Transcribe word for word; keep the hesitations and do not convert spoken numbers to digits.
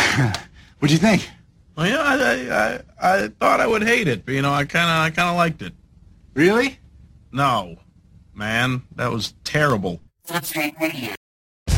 What'd you think? Well, yeah, I, I I thought I would hate it, but you know, I kind of I kind of liked it. Really? No, man, that was terrible. That's not radio.